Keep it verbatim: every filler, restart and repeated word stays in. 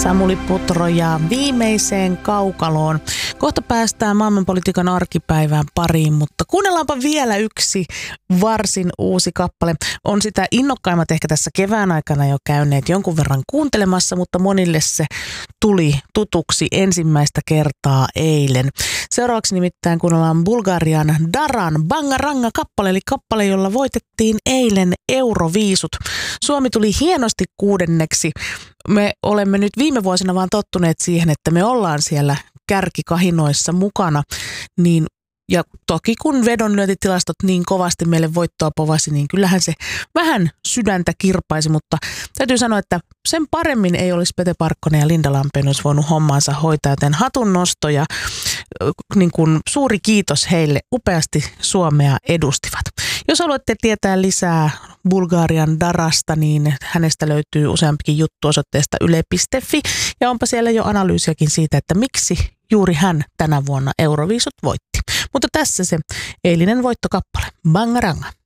Samuli Putro ja viimeiseen kaukaloon. Kohta päästään maailmanpolitiikan arkipäivään pariin, mutta kuunnellaanpa vielä yksi varsin uusi kappale. On sitä innokkaimmat ehkä tässä kevään aikana jo käyneet jonkun verran kuuntelemassa, mutta monille se tuli tutuksi ensimmäistä kertaa eilen. Seuraavaksi nimittäin kuunnellaan Bulgarian Daran Bangaranga kappale, eli kappale, jolla voitettiin eilen Euroviisut. Suomi tuli hienosti kuudenneksi. Me olemme nyt viime vuosina vaan tottuneet siihen, että me ollaan siellä kärkikahinoissa mukana, niin ja toki kun vedonlyöntitilastot niin kovasti meille voittoa povasi, niin kyllähän se vähän sydäntä kirpaisi, mutta täytyy sanoa, että sen paremmin ei olisi Pete Parkkonen ja Linda Lampeen olisi voinut hommansa hoitaa, joten hatunnosto ja niin kuin suuri kiitos heille, upeasti Suomea edustivat. Jos haluatte tietää lisää Bulgarian Darasta, niin hänestä löytyy useampikin juttu osoitteesta yle piste fi ja onpa siellä jo analyysiäkin siitä, että miksi juuri hän tänä vuonna Euroviisut voitti. Mutta tässä se eilinen voittokappale, Bangaranga.